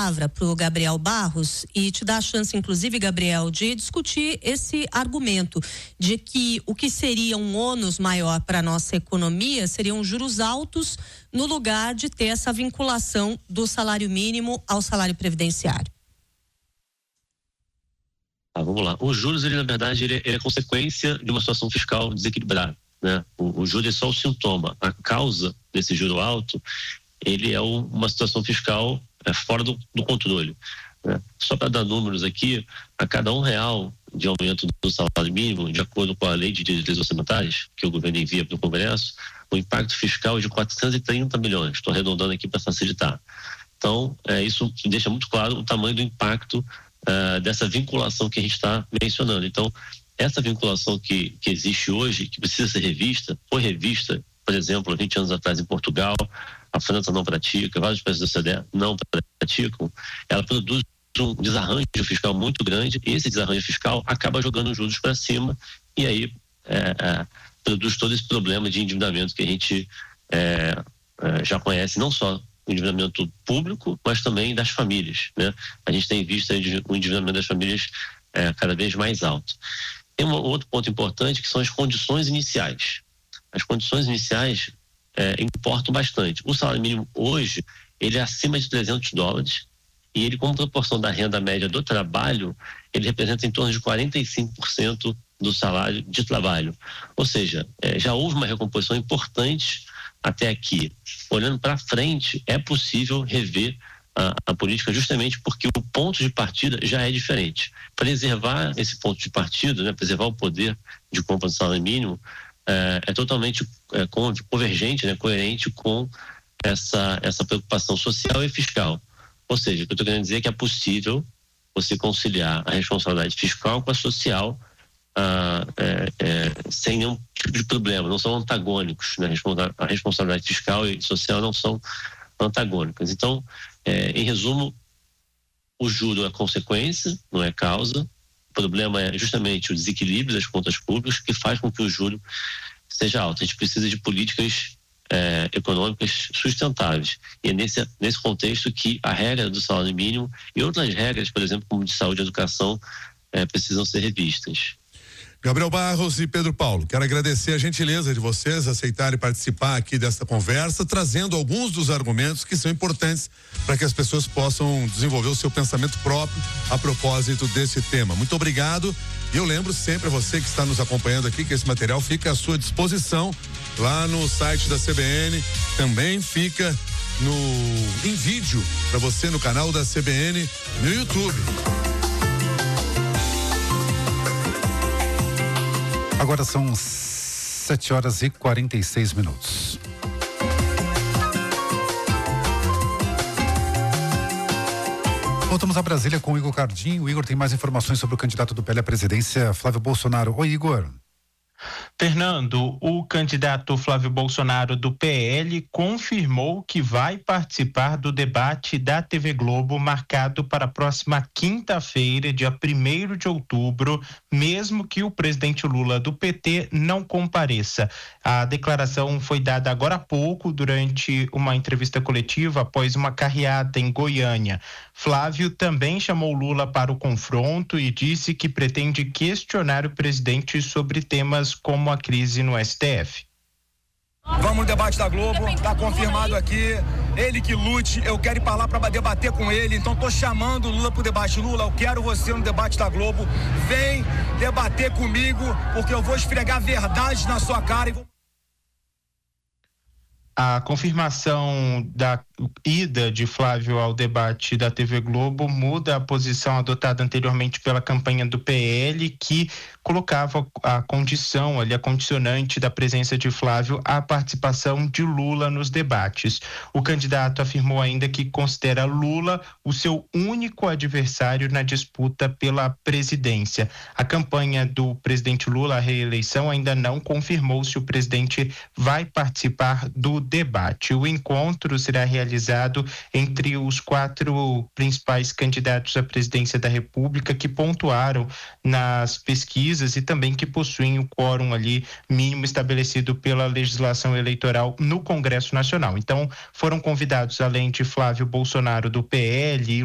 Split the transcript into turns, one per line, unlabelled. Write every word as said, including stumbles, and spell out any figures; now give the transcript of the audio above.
palavra para o Gabriel Barros e te dar a chance, inclusive, Gabriel, de discutir esse argumento de que o que seria um ônus maior para a nossa economia seriam juros altos no lugar de ter essa vinculação do salário mínimo ao salário previdenciário.
Ah, vamos lá. Os juros, ele, na verdade, ele, ele é consequência de uma situação fiscal desequilibrada, né? O, o juro é só o sintoma. A causa desse juro alto, ele é o, uma situação fiscal é, fora do, do controle, né? Só para dar números aqui, a cada um real de aumento do salário mínimo, de acordo com a lei de diretrizes orçamentárias, que o governo envia para o Congresso, o impacto fiscal é de quatrocentos e trinta milhões. Estou arredondando aqui para facilitar. Então, é, isso deixa muito claro o tamanho do impacto Uh, dessa vinculação que a gente está mencionando. Então, essa vinculação que, que existe hoje, que precisa ser revista, foi revista, por exemplo, há vinte anos atrás em Portugal, a França não pratica, vários países da O C D E não praticam, ela produz um desarranjo fiscal muito grande, e esse desarranjo fiscal acaba jogando os juros para cima, e aí é, é, produz todo esse problema de endividamento que a gente é, é, já conhece, não só o endividamento público, mas também das famílias, né? A gente tem visto aí o endividamento das famílias é, cada vez mais alto. Tem um outro ponto importante, que são as condições iniciais. As condições iniciais é, importam bastante. O salário mínimo hoje, ele é acima de trezentos dólares, e ele, como proporção da renda média do trabalho, ele representa em torno de quarenta e cinco por cento do salário de trabalho. Ou seja, é, já houve uma recomposição importante até aqui. Olhando para frente, é possível rever a, a política, justamente porque o ponto de partida já é diferente. Preservar esse ponto de partida, né, preservar o poder de compra do salário mínimo, é, é totalmente é, convergente, né, coerente com essa, essa preocupação social e fiscal. Ou seja, o que eu estou querendo dizer é que é possível você conciliar a responsabilidade fiscal com a social, Ah, é, é, sem nenhum tipo de problema, não são antagônicos, né? A responsabilidade fiscal e social não são antagônicas. Então, é, em resumo, o juro é consequência, não é causa. O problema é justamente o desequilíbrio das contas públicas que faz com que o juro seja alto. A gente precisa de políticas é, econômicas sustentáveis, e é nesse, nesse contexto que a regra do salário mínimo e outras regras, por exemplo, como de saúde e educação, é, precisam ser revistas.
Gabriel Barros e Pedro Paulo, quero agradecer a gentileza de vocês aceitarem participar aqui desta conversa, trazendo alguns dos argumentos que são importantes para que as pessoas possam desenvolver o seu pensamento próprio a propósito desse tema. Muito obrigado, e eu lembro sempre a você que está nos acompanhando aqui que esse material fica à sua disposição lá no site da C B N, também fica no em vídeo para você no canal da C B N no YouTube.
Agora são sete horas e quarenta e seis minutos. Voltamos a Brasília com o Igor Cardinho. O Igor tem mais informações sobre o candidato do P L à presidência, Flávio Bolsonaro. Oi, Igor.
Fernando, o candidato Flávio Bolsonaro do P L confirmou que vai participar do debate da T V Globo marcado para a próxima quinta-feira, dia primeiro de outubro, mesmo que o presidente Lula do P T não compareça. A declaração foi dada agora há pouco durante uma entrevista coletiva após uma carreata em Goiânia. Flávio também chamou Lula para o confronto e disse que pretende questionar o presidente sobre temas como a crise no S T F.
Vamos no debate da Globo, tá confirmado aqui, ele que lute, eu quero ir pra lá pra debater com ele, então tô chamando o Lula pro debate. Lula, eu quero você no debate da Globo, vem debater comigo, porque eu vou esfregar verdade na sua cara e vou...
A confirmação da ida de Flávio ao debate da T V Globo muda a posição adotada anteriormente pela campanha do P L, que colocava a condição, ali, a condicionante da presença de Flávio à participação de Lula nos debates. O candidato afirmou ainda que considera Lula o seu único adversário na disputa pela presidência. A campanha do presidente Lula à reeleição ainda não confirmou se o presidente vai participar do debate. O encontro será realizado entre os quatro principais candidatos à presidência da República que pontuaram nas pesquisas e também que possuem o quórum ali mínimo estabelecido pela legislação eleitoral no Congresso Nacional. Então, foram convidados, além de Flávio Bolsonaro do P L,